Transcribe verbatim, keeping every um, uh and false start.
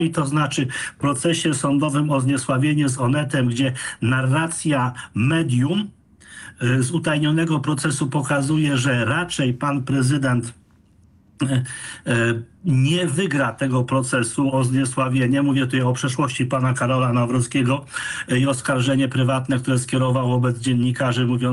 I to znaczy w procesie sądowym o zniesławienie z Onetem, gdzie narracja medium y, z utajnionego procesu pokazuje, że raczej pan prezydent nie wygra tego procesu o zniesławienie. Mówię tutaj o przeszłości pana Karola Nawrockiego i oskarżenie prywatne, które skierował wobec dziennikarzy, mówiąc